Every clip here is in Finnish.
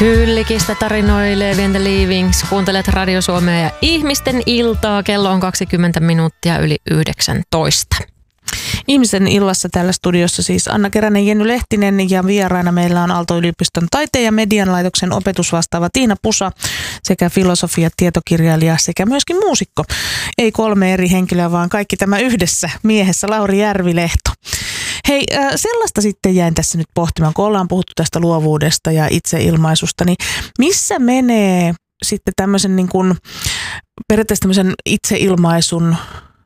Kyllikistä tarinoilee The Leavings. Kuuntelet Radio Suomea ja ihmisten iltaa. Kello on 20 minuuttia yli 19. Ihmisen illassa täällä studiossa siis Anna Keränen, Jenny Lehtinen ja vieraana meillä on Aalto-yliopiston taiteen ja median laitoksen opetusvastaava Tiina Pusa sekä filosofia, tietokirjailija sekä myöskin muusikko. Ei 3 eri henkilöä, vaan kaikki tämä yhdessä miehessä Lauri Järvilehto. Hei, sellaista sitten jäin tässä nyt pohtimaan, kun ollaan puhuttu tästä luovuudesta ja itseilmaisusta, niin missä menee sitten tämmöisen niin kuin, periaatteessa tämmöisen itseilmaisun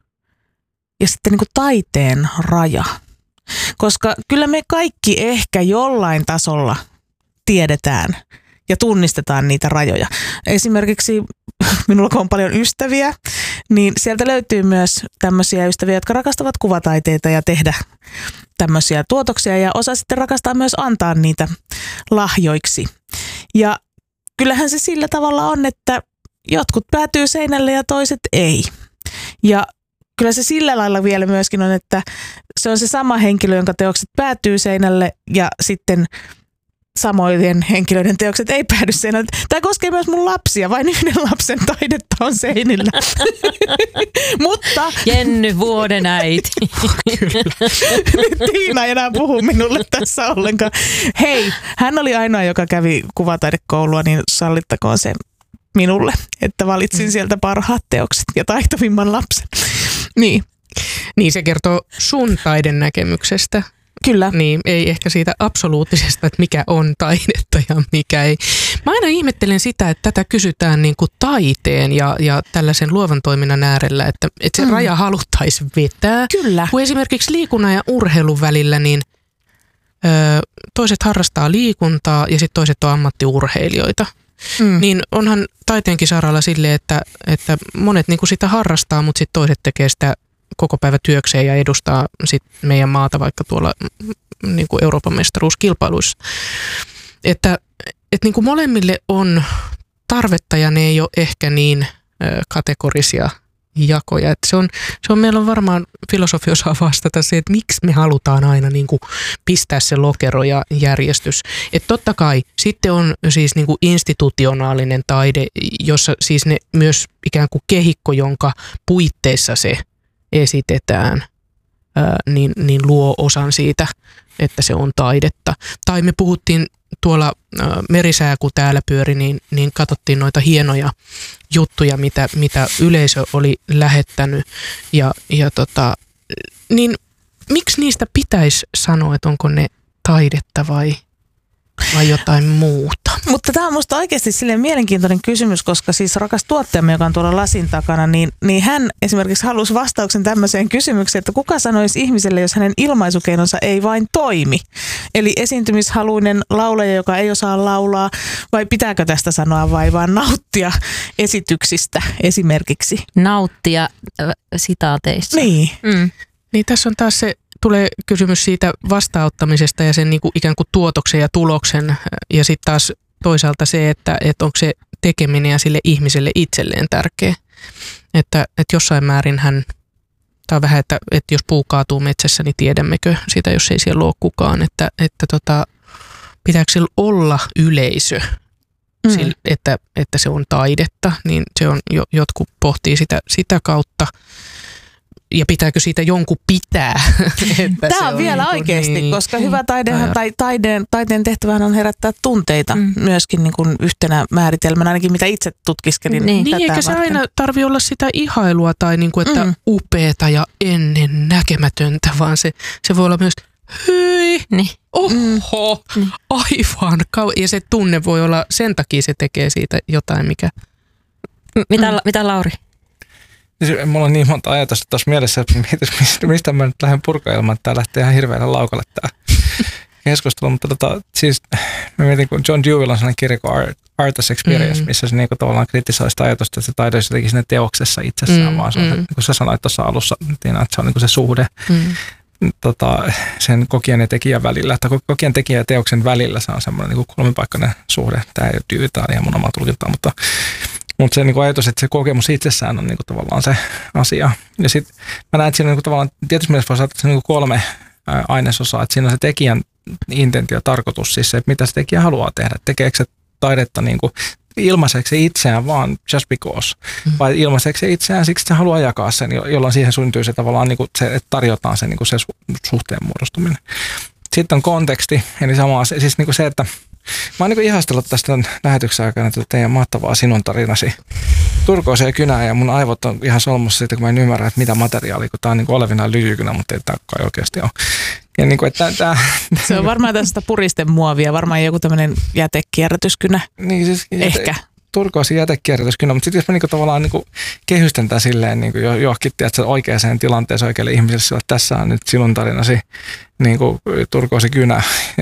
ja sitten niin kuin taiteen raja? Koska kyllä me kaikki ehkä jollain tasolla tiedetään ja tunnistetaan niitä rajoja. Esimerkiksi minulla kun on paljon ystäviä, niin sieltä löytyy myös tämmöisiä ystäviä, jotka rakastavat kuvataiteita ja tehdä tämmöisiä tuotoksia ja osa sitten rakastaa myös antaa niitä lahjoiksi. Ja kyllähän se sillä tavalla on, että jotkut päätyy seinälle ja toiset ei. Ja kyllä se sillä lailla vielä myöskin on, että se on se sama henkilö, jonka teokset päätyy seinälle ja sitten samojen henkilöiden teokset ei päädy seinälle. Tämä koskee myös mun lapsia, vain yhden lapsen taidetta on seinillä. Mutta Jenny, vuoden äiti. Kyllä. Nyt Tiina ei enää puhu minulle tässä ollenkaan. Hei, hän oli ainoa, joka kävi kuvataidekoulua, niin sallittakoon se minulle, että valitsin sieltä parhaat teokset ja taitavimman lapsen. Niin se kertoo sun taiden näkemyksestä. Kyllä. Niin, ei ehkä siitä absoluuttisesta, että mikä on taidetta ja mikä ei. Mä aina ihmettelen sitä, että tätä kysytään niin kuin taiteen ja tällaisen luovan toiminnan äärellä, että se raja haluttaisiin vetää. Kyllä. Kun esimerkiksi liikunnan ja urheilun välillä, niin toiset harrastaa liikuntaa ja sitten toiset on ammattiurheilijoita. Niin onhan taiteenkin saralla silleen, että monet niin kuin sitä harrastaa, mutta sitten toiset tekee sitä koko päivä työkseen ja edustaa sit meidän maata vaikka tuolla niin kuin Euroopan mestaruuskilpailuissa. Että niin kuin molemmille on tarvetta ja ne ei ole ehkä niin kategorisia jakoja. Että se on meillä on varmaan filosofi osaa vastata se, että miksi me halutaan aina niin kuin pistää se lokero ja järjestys. Että totta kai sitten on siis niin kuin institutionaalinen taide, jossa siis ne myös ikään kuin kehikko, jonka puitteissa se esitetään, niin luo osan siitä, että se on taidetta. Tai me puhuttiin tuolla merisää, kun täällä pyöri, niin katsottiin noita hienoja juttuja, mitä yleisö oli lähettänyt. Niin miksi niistä pitäisi sanoa, että onko ne taidetta vai jotain muuta? Mutta tämä on musta oikeasti silleen mielenkiintoinen kysymys, koska siis rakas tuottajamme, joka on tuolla lasin takana, niin hän esimerkiksi halusi vastauksen tämmöiseen kysymykseen, että kuka sanoisi ihmiselle, jos hänen ilmaisukeinonsa ei vain toimi? Eli esiintymishaluinen laulaja, joka ei osaa laulaa, vai pitääkö tästä sanoa vai vaan nauttia esityksistä esimerkiksi? Nauttia sitaateissa. Niin. Niin tässä on taas tulee kysymys siitä vastaanottamisesta ja sen niin kuin ikään kuin tuotoksen ja tuloksen ja sitten taas toisaalta se, että onko se tekeminen ja sille ihmiselle itselleen tärkeä. Että jossain määrin tämä on vähän, että jos puu kaatuu metsässä, niin tiedämmekö sitä, jos ei siellä ole kukaan, että pitääkö sillä olla yleisö, että se on taidetta, niin se on, jotkut pohtii sitä kautta. Ja pitääkö siitä jonkun pitää? Tämä on vielä niin oikeasti, niin, koska hyvä taidehan tai taiteen tehtävähän on herättää tunteita myöskin niin kuin yhtenä määritelmänä, ainakin mitä itse tutkiskelin. Niin eikä se aina tarvitse olla sitä ihailua tai niin kuin, että upeata ja ennen näkemätöntä, vaan se voi olla myös hyi, oho, aivan ja se tunne voi olla, sen takia se tekee siitä jotain, mikä... Mitä Lauri? Mulla on niin monta ajatusta tuossa mielessä, että mistä mä nyt lähden purkailemaan, että tää lähtee ihan hirveällä laukalle tää keskustelu. Mutta siis mä mietin, kun John Dewey on sellainen kirja kuin Art as Experience, missä se niinku tavallaan kritisoi sitä ajatusta, että se taide olisi jotenkin siinä teoksessa itsessään, vaan se on, kun sä sanoit tuossa alussa, Tiina, että se on niinku se suhde sen kokijan ja tekijän välillä, että kokijan tekijän ja teoksen välillä se on semmoinen niinku kolmipaikkainen suhde. Tämä ei ole Dewey, tämä on ihan mun omaa tulkintaa, mutta se niin kuin ajatus, että se kokemus itsessään on niin kuin tavallaan se asia. Ja sitten mä näen, että siinä niin kuin tavallaan tietysti mielessä voisi ajatella, että se niin kuin 3 ainesosaa. Että siinä on se tekijän intentio, tarkoitus, siis se, että mitä se tekijä haluaa tehdä. Tekeekö se taidetta niin kuin ilmaiseeko se itseään vaan just because, vai ilmaiseeko se itseään siksi, että se haluaa jakaa sen, jolloin siihen syntyy se tavallaan, niin kuin se, että tarjotaan se, niin kuin se suhteen muodostuminen. Sitten on konteksti, eli sama asia, siis niin kuin se, että mä oon niin kuin ihastellut tästä lähetyksen aikana teidän mahtavaa sinun tarinasi turkoiseen kynään, ja mun aivot on ihan solmussa siitä, kun mä en ymmärrä, että mitä materiaalia, kun tää on niin kuin olevinaan lyijykynä, mutta ei tämä kai oikeasti ole. Ja niin kuin, että se on varmaan tästä puristemuovia, varmaan joku tämmöinen jätekierrätyskynä. Niin siis ehkä. Turkoosin jätekierrätyskynä, mutta sitten jos mä niinku tavallaan niinku kehystän tämän silleen niinku johonkin oikeaan tilanteeseen oikealle ihmiselle, sillä tässä on nyt sinun tarinasi niinku turkoosi kynä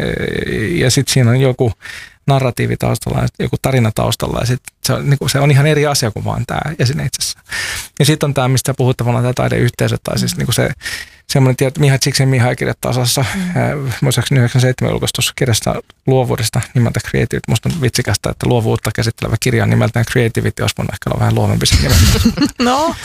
ja sitten siinä on joku narratiivi taustalla, joku tarina taustalla ja sitten se on ihan eri asia kuin vaan tämä esine itsessään. Ja sitten on tämä, mistä puhut tavallaan tämä taideyhteisö tai siis niinku se semmoinen tieto, Miha Csikszentmihalyi kirjoittaa osassa muistaakseni 97 julkaistussa kirjasta luovuudesta nimeltä Creativity. Musta on vitsikästä, että luovuutta käsittelevä kirja on nimeltään Creativity, olisi voinut ehkä olla vähän luovempi sen nimeltä. No.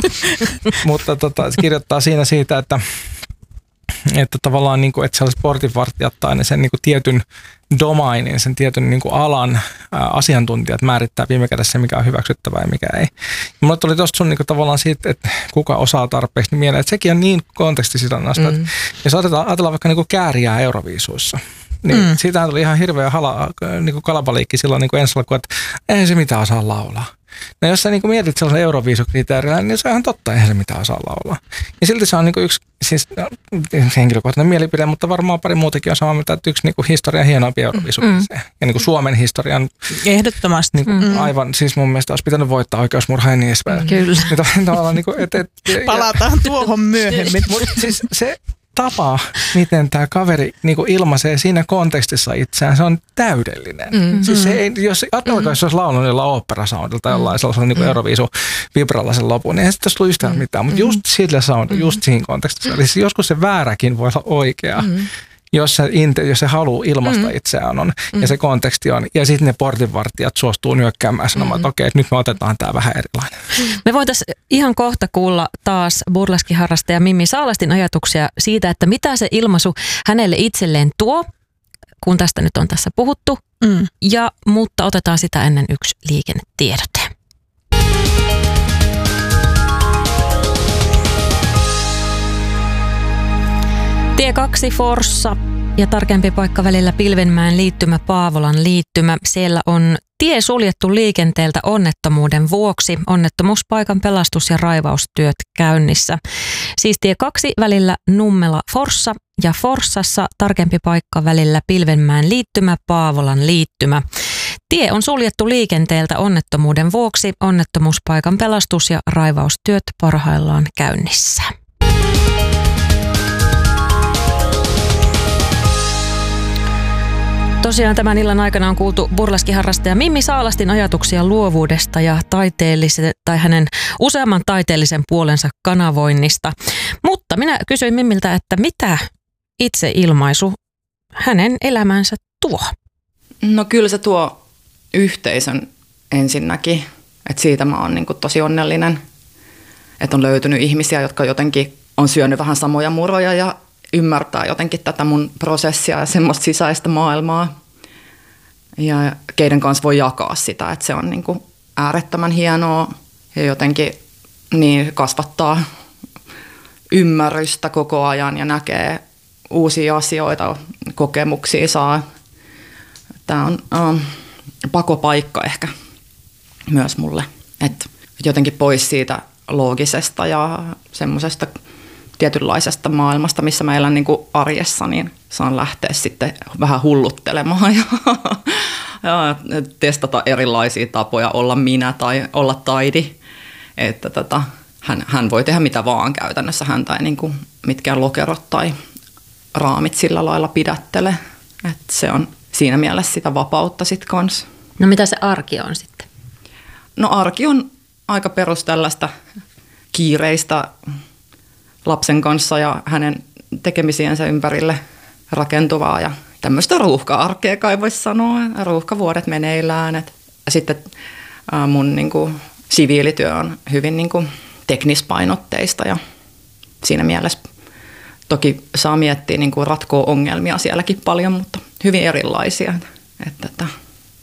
Mutta se kirjoittaa siinä siitä, että tavallaan niin kuin, että sellaiset portinvartijat tai ne sen niin kuin tietyn domainin, sen tietyn niin kuin alan asiantuntijat määrittää viime kädessä, mikä on hyväksyttävää ja mikä ei. Ja mulle tuli tuosta sun niin kuin tavallaan siitä, että kuka osaa tarpeeksi, niin mieleen, että sekin on niin kontekstisidonnasta, että jos ajatellaan vaikka niin kuin kääriää Euroviisuissa, niin siitähän tuli ihan hirveä niin kuin kalabaliikki silloin niin kuin ensi alkuun, että eihän se mitään osaa laulaa. No jos sä niin kuin mietit sellaisen Euroviisukriteerillä, niin se on ihan totta, eihän se mitään osaa laulaa. Ja silti se on niin kuin yksi siis henkilökohtainen mielipide, mutta varmaan pari muutakin on samaa mieltä, että yksi niin kuin historian hienoimpia Euroviisukriteerejä. Ja niin kuin Suomen historian ehdottomasti. Niin kuin aivan, siis mun mielestä olisi pitänyt voittaa oikeusmurha ja niin edespäin. Kyllä. Niin kuin, palataan tuohon myöhemmin. Mutta siis se tapa, miten tämä kaveri niin kuin ilmaisee siinä kontekstissa itseään, se on täydellinen. Siis se ei, jos ajatellaan, jos se olisi laulunut jollain oopperasoundilla tai jollain sellaisella niin Euroviisu-vibralla sen lopun, niin eihän sitten olisi yhtään mitään. Mutta just sillä sound, just siinä kontekstissa. Eli joskus se vääräkin voi olla oikea. Jos se haluaa ilmaista itseään on, ja se konteksti on, ja sitten ne portinvartijat suostuu nyökkäämään sanomaan, että okei, nyt me otetaan tämä vähän erilainen. Me voitaisiin ihan kohta kuulla taas burleskiharrastaja Mimmi Saalastin ajatuksia siitä, että mitä se ilmaisu hänelle itselleen tuo, kun tästä nyt on tässä puhuttu, mutta otetaan sitä ennen yksi liikennetiedote. Tie 2 Forssa ja tarkempi paikka välillä Pilvenmäen liittymä Paavolan liittymä. Siellä on tie suljettu liikenteeltä onnettomuuden vuoksi. Onnettomuuspaikan pelastus- ja raivaustyöt käynnissä. Siis tie 2 välillä Nummela Forssa ja Forssassa tarkempi paikka välillä Pilvenmäen liittymä Paavolan liittymä. Tie on suljettu liikenteeltä onnettomuuden vuoksi. Onnettomuuspaikan pelastus- ja raivaustyöt parhaillaan käynnissä. Tosiaan tämän illan aikana on kuultu burleskiharrastaja Mimmi Saalastin ajatuksia luovuudesta ja hänen useamman taiteellisen puolensa kanavoinnista. Mutta minä kysyin Mimmiltä, että mitä itseilmaisu hänen elämänsä tuo? No kyllä se tuo yhteisön ensinnäkin, että siitä mä oon niin kuin tosi onnellinen, että on löytynyt ihmisiä, jotka jotenkin on syönyt vähän samoja muroja ja ymmärtää jotenkin tätä mun prosessia ja semmoista sisäistä maailmaa ja keiden kanssa voi jakaa sitä, että se on niin kuin äärettömän hienoa ja jotenkin niin kasvattaa ymmärrystä koko ajan ja näkee uusia asioita, kokemuksia saa. Tämä on pakopaikka ehkä myös mulle, että jotenkin pois siitä loogisesta ja semmoisesta tietynlaisesta maailmasta, missä mä elän niin kuin arjessa, niin saan lähteä sitten vähän hulluttelemaan ja testata erilaisia tapoja olla minä tai olla taidi. Että hän voi tehdä mitä vaan käytännössä, häntä ei niin kuin mitkään lokerot tai raamit sillä lailla pidättele. Että se on siinä mielessä sitä vapautta sitten kanssa. No mitä se arki on sitten? No arki on aika perus tällaista kiireistä lapsen kanssa ja hänen tekemisiensä ympärille rakentuvaa ja tämmöistä ruuhka-arkea kai voisi sanoa. Ruuhkavuodet meneillään. Ja sitten mun niin kuin siviilityö on hyvin niin kuin teknispainotteista ja siinä mielessä toki saa miettiä niin kuin ratkoa ongelmia sielläkin paljon, mutta hyvin erilaisia. Että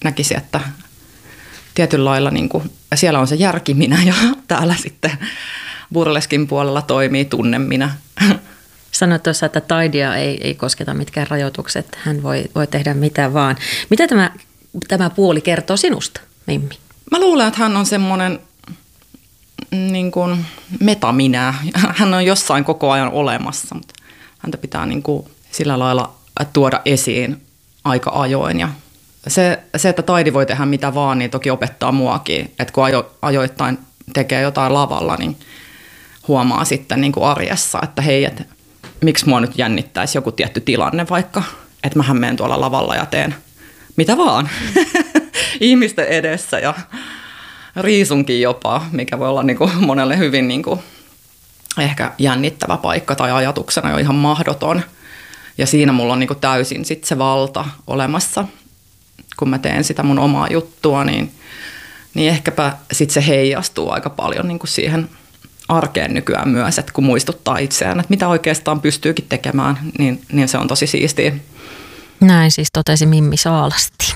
näkisin, että tietyllä lailla niin kuin, ja siellä on se järkiminä ja täällä sitten burleskin puolella toimii tunneminä. Sanoit tuossa, että taidia ei kosketa mitkään rajoitukset, hän voi tehdä mitä vaan. Mitä tämä puoli kertoo sinusta, Mimmi? Mä luulen, että hän on semmoinen niin kuin metaminä. Hän on jossain koko ajan olemassa, mutta häntä pitää niin kuin sillä lailla tuoda esiin aika ajoin. Ja se, että taidi voi tehdä mitä vaan, niin toki opettaa muakin. Että kun ajoittain tekee jotain lavalla, niin huomaa sitten niin kuin arjessa, että hei, että miksi mua nyt jännittäisi joku tietty tilanne vaikka. Että mähän menen tuolla lavalla ja teen mitä vaan ihmisten edessä ja riisunkin jopa, mikä voi olla niin kuin monelle hyvin niin kuin ehkä jännittävä paikka tai ajatuksena jo ihan mahdoton. Ja siinä mulla on niin kuin täysin sit se valta olemassa, kun mä teen sitä mun omaa juttua, niin ehkäpä sit se heijastuu aika paljon niin kuin siihen arkeen nykyään myös, että kun muistuttaa itseään, että mitä oikeastaan pystyykin tekemään, niin se on tosi siistiä. Näin siis totesi Mimmi Saalasti.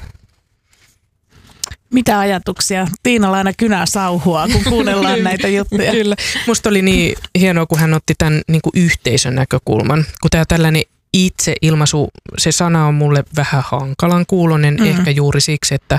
Mitä ajatuksia? Tiinalla aina kynä sauhua, kun kuunnellaan näitä juttuja. Kyllä. Musta oli niin hienoa, kun hän otti tämän niin kuin yhteisön näkökulman. Kun tämä tällainen itseilmaisu, se sana on mulle vähän hankalan kuulonen, ehkä juuri siksi, että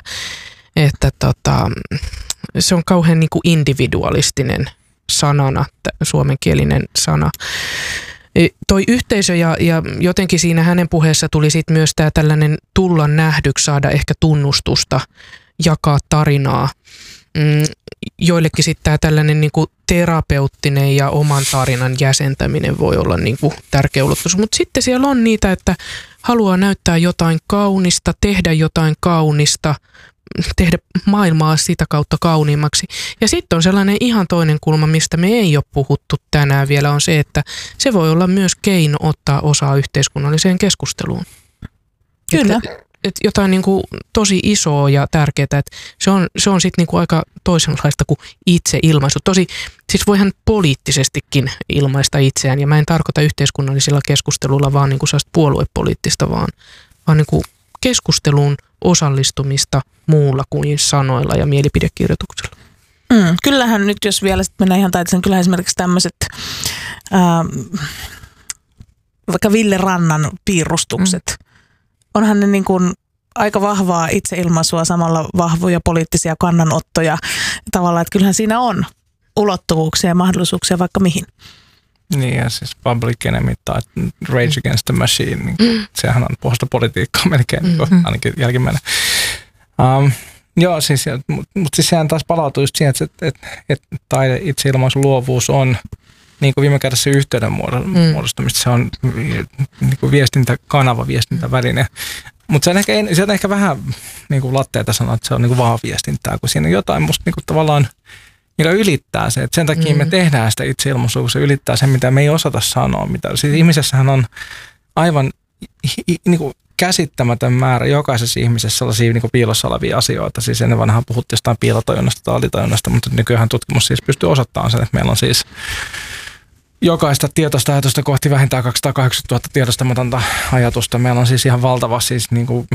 se on kauhean niin kuin individualistinen sanana, suomenkielinen sana. Toi yhteisö ja jotenkin siinä hänen puheessa tuli sitten myös tämä tällainen tulla nähdyksi, saada ehkä tunnustusta, jakaa tarinaa. Joillekin sitten tämä tällainen niinku terapeuttinen ja oman tarinan jäsentäminen voi olla niinku tärkeä ulottuvuus. Mutta sitten siellä on niitä, että haluaa näyttää jotain kaunista, tehdä jotain kaunista, tehdä maailmaa sitä kautta kauniimmaksi. Ja sitten on sellainen ihan toinen kulma, mistä me ei ole puhuttu tänään vielä, on se, että se voi olla myös keino ottaa osaa yhteiskunnalliseen keskusteluun. Kyllä. Että jotain niin kuin tosi isoa ja tärkeää, että se on sitten niin kuin aika toisenlaista kuin itseilmaisu. Siis voihan poliittisestikin ilmaista itseään, ja mä en tarkoita yhteiskunnallisilla keskustelulla vaan niin kuin sellaista puoluepoliittista, vaan niin kuin keskusteluun osallistumista muulla kuin sanoilla ja mielipidekirjoituksella. Kyllähän nyt, jos vielä sitten mennään ihan taitisen, kyllähän esimerkiksi tämmöiset vaikka Ville Rannan piirustukset, onhan ne niin kuin aika vahvaa itseilmaisua, samalla vahvoja poliittisia kannanottoja tavallaan, että kyllähän siinä on ulottuvuuksia ja mahdollisuuksia vaikka mihin. Niin, ja siis Public Enemy tai Rage Against the Machine, niin sehän on puolesta politiikkaa melkein, ainakin jälkimmäinen. Joo, siis, mutta siis sehän taas palautuu just siihen, että taide, itseilmaisu, luovuus on niin kuin viime kädessä yhteyden muodostamista. Se on niin kuin viestintäkanava, viestintäväline. Mutta se on ehkä vähän niin kuin latteita sanoa, että se on niin kuin vaan viestintää, kun siinä on jotain musta niin kuin tavallaan, mikä ylittää se. Et sen takia me tehdään sitä itseilmaisua, kun se ylittää sen, mitä me ei osata sanoa. Siis ihmisessähän on aivan niin kuin käsittämätön määrä jokaisessa ihmisessä sellaisia niin kuin piilossa olevia asioita. Siis ennen vanhaan puhuttiin jostain piilotajunnasta tai alitajunnasta, mutta nykyään tutkimus siis pystyy osoittamaan sen, että meillä on siis jokaista tietoista ajatusta kohti vähintään 280 000 tiedostamatonta ajatusta. Meillä on siis ihan valtava siis niin kuin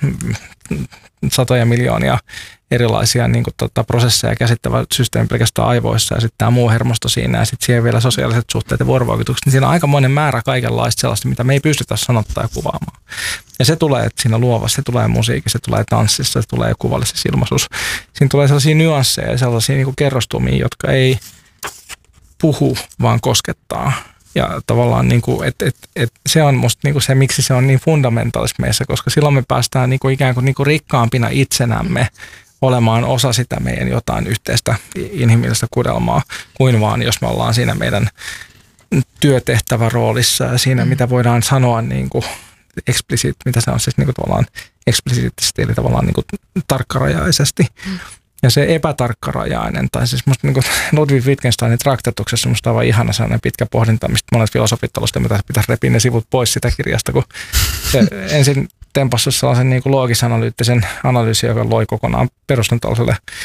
satoja miljoonia erilaisia niin kuin prosesseja käsittävä systeemi pelkästään aivoissa ja sitten tämä muu hermosto siinä ja sitten siihen vielä sosiaaliset suhteet ja vuorovaikutukset. Niin siinä on aikamoinen määrä kaikenlaista sellaista, mitä me ei pystytä sanottaa ja kuvaamaan. Ja se tulee että siinä luovassa, se tulee musiikissa, se tulee tanssissa, se tulee kuvallisessa ilmaisuus. Siinä tulee sellaisia nyansseja ja sellaisia niin kuin kerrostumia, jotka ei puhu, vaan koskettaa. Ja tavallaan niin kuin, se on musta niin kuin se, miksi se on niin fundamentaalista meissä, koska silloin me päästään niin kuin ikään kuin rikkaampina itsenämme olemaan osa sitä meidän jotain yhteistä inhimillistä kudelmaa, kuin vaan jos me ollaan siinä meidän työtehtäväroolissa ja siinä, mitä voidaan sanoa niin kuin mitä se on siis niin kuin tavallaan eksplisiittisesti, eli tavallaan niin kuin tarkkarajaisesti. Ja se epätarkkarajainen, tai siis musta niin kuin Ludwig Wittgensteinin Traktatuksessa musta on aivan ihana sellainen pitkä pohdinta, mistä monet filosofit ovat sitä, mitä pitäisi repiä ne sivut pois sitä kirjasta, kun se ensin tempassus sellaisen niin kuin loogisanalyyttisen analyysin, joka loi kokonaan perustan tällaiselle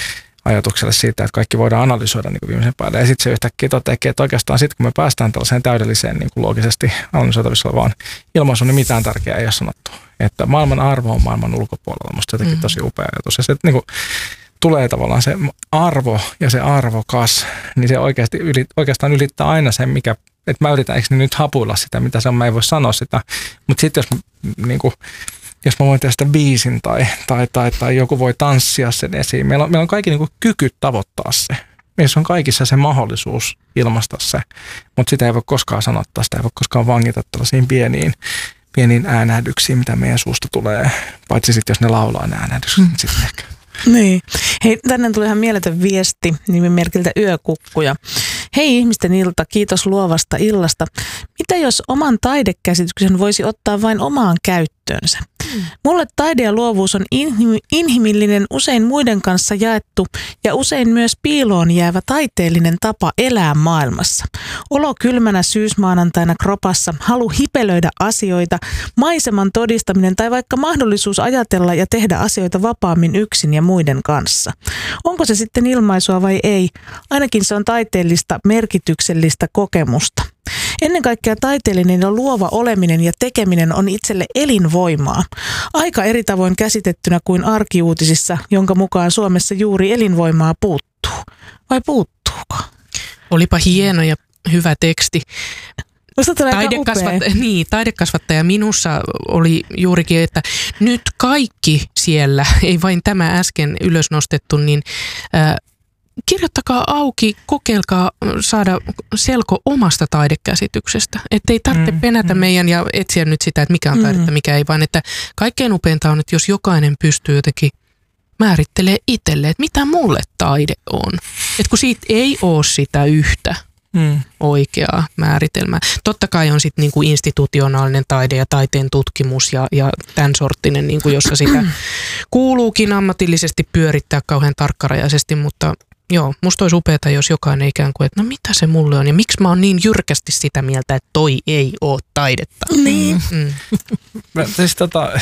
ajatukselle siitä, että kaikki voidaan analysoida niin kuin viimeisen päälle. Ja sitten se yhtäkkiä toteakin, että oikeastaan sitten kun me päästään tällaiseen täydelliseen niin kuin loogisesti analysoitavissa olevaan ilmaisuun, niin mitään tärkeää ei ole sanottu. Että maailman arvo on maailman ulkopuolella. Musta jotenkin tosi upea ajatus. Ja se niin kuin tulee tavallaan se arvo ja se arvokas, niin se oikeastaan ylittää aina sen, mikä, että mä yritän, eikö nyt hapuilla sitä, mitä se on, mä ei voi sanoa sitä. Mutta sitten jos mä voin tehdä sitä biisin tai joku voi tanssia sen esiin. Meillä on kaikki niin kuin kyky tavoittaa se. Meissä on kaikissa se mahdollisuus ilmaista se, mutta sitä ei voi koskaan sanottaa, sitä ei voi koskaan vangita tällaisiin pieniin äänähdyksiin, mitä meidän suusta tulee. Paitsi sitten, jos ne laulaa ne äänähdykset, sitten ehkä. Niin. Hei, tänne tuli ihan mieletön viesti nimimerkiltä Yökukkuja. Hei ihmisten ilta, kiitos luovasta illasta. Mitä jos oman taidekäsityksen voisi ottaa vain omaan käyttöönsä? Mulle taide ja luovuus on inhimillinen, usein muiden kanssa jaettu ja usein myös piiloon jäävä taiteellinen tapa elää maailmassa. Olo kylmänä syysmaanantaina kropassa, halu hipelöidä asioita, maiseman todistaminen tai vaikka mahdollisuus ajatella ja tehdä asioita vapaammin yksin ja muiden kanssa. Onko se sitten ilmaisua vai ei? Ainakin se on taiteellista, merkityksellistä kokemusta. Ennen kaikkea taiteellinen ja luova oleminen ja tekeminen on itselle elinvoimaa. Aika eri tavoin käsitettynä kuin arkiuutisissa, jonka mukaan Suomessa juuri elinvoimaa puuttuu. Vai puuttuuko? Olipa hieno ja hyvä teksti. Taidekasvattaja minussa oli juurikin, että nyt kaikki siellä, ei vain tämä äsken ylös nostettu, niin kirjoittakaa auki, kokeilkaa saada selko omasta taidekäsityksestä. Että ei tarvitse penätä meidän ja etsiä nyt sitä, että mikä on taidetta, mikä ei, vaan että kaikkein upeinta on, että jos jokainen pystyy jotenkin määrittelee itselleen, että mitä mulle taide on. Että kun siitä ei ole sitä yhtä oikeaa määritelmää. Totta kai on sitten niinku institutionaalinen taide ja taiteen tutkimus ja tämän sorttinen, niinku, jossa sitä kuuluukin ammatillisesti pyörittää kauhean tarkkarajaisesti, mutta joo, musta olisi upeata, jos jokainen ikään kuin, että no mitä se mulle on ja miksi mä oon niin jyrkästi sitä mieltä, että toi ei ole taidetta. Niin. Siis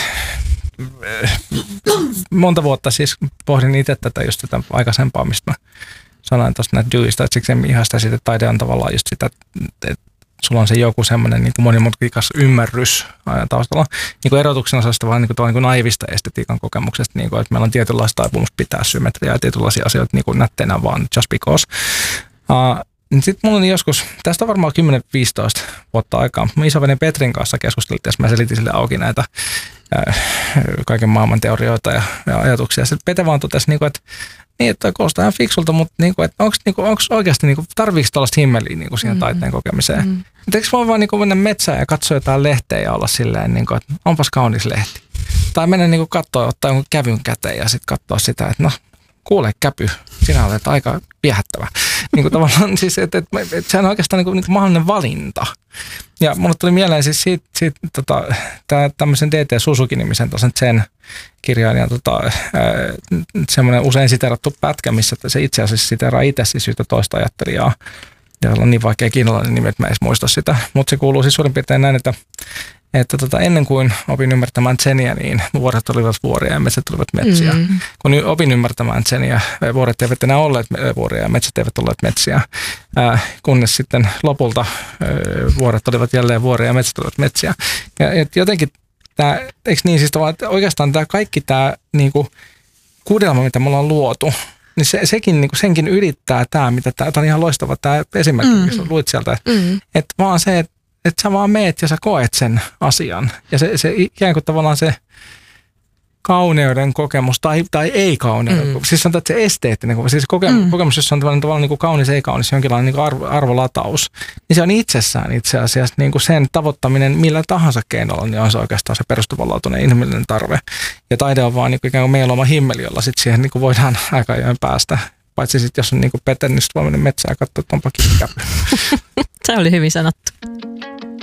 monta vuotta siis pohdin itse tätä just tätä aikaisempaa, mistä mä sanoin tuosta näitä Deweystä, että siksi en ihasta siitä, että taide on tavallaan just sitä, että sulla on se joku semmoinen niin kuin monimutkikas ymmärrys taustalla. Niin kuin erotuksena sellaista vaan niin kuin naivista estetiikan kokemuksesta, niin kuin, että meillä on tietynlaista taipumusta pitää symmetriaa ja tietynlaisia asioita niin kuin nätteinä vaan just because. Sitten mulla on joskus, tästä on varmaan 10-15 vuotta aikaa, mun isoveni Petrin kanssa keskusteltiin, mä selitin sille auki näitä kaiken maailman teorioita ja ajatuksia. Sitten Pete vaan totesi, että toi kuulostaa ihan fiksulta, mutta onko oikeasti, tarviiko tällaista himmeliä siihen taiteen kokemiseen? Eikö voi vaan mennä metsään ja katsoa jotain lehteä ja olla silleen, että onpas kaunis lehti? Tai mennä katsoa, ottaa jonkun kävyn käteen ja sitten katsoa sitä, että no, kuule käpy, sinä olet aika viehättävä. Tavallaan siis, että sehän on oikeastaan mahdollinen valinta. Ja mulle tuli mieleen siis siitä tämmöisen D.T. Suzuki-nimisen Zen-kirjailijan semmoinen usein siteerattu pätkä, missä se itse asiassa siteeraa itse siis yhtä toista ajattelijaa. Ja on niin vaikea kiinalainen nimi, että mä en edes muista sitä. Mutta se kuuluu siis suurin piirtein näin, että ennen kuin opin ymmärtämään Zeniä, niin vuoret olivat vuoria ja metsät olivat metsiä. Kun opin ymmärtämään Zeniä, vuoret eivät enää olleet vuoria ja metsät eivät olleet metsiä. Kunnes sitten lopulta vuoret olivat jälleen vuoria ja metsät olivat metsiä. Ja jotenkin tämä, eikö niin siis tavallaan, että oikeastaan tämä kaikki tämä niinku kuudelma, mitä me ollaan luotu, niin sekin, senkin ylittää tämä, mitä tämä on ihan loistava tämä esimerkki, missä luit sieltä, että vaan se, että sä vaan meet ja sä koet sen asian. Ja se ikään kuin tavallaan se kauneuden kokemus tai ei kauneuden kokemus. Siis sanotaan, että se esteettinen siis kokemus, jossa on tavallaan niin kuin kaunis, ei kaunis, jonkinlainen niin kuin arvolataus. Niin se on itsessään itse asiassa niin kuin sen tavoittaminen millä tahansa keinolla, niin on se oikeastaan se perustavanlaatuinen inhimillinen tarve. Ja taide on vaan niin kuin ikään kuin meillä oma himmeli, jolla sitten siihen niin kuin voidaan aika ajoin päästä. Paitsi sitten, jos on niin kuin Peter, niin sitten voi mennä metsään ja katsoa, että onpa kiinni käpy. Se oli hyvin sanottu.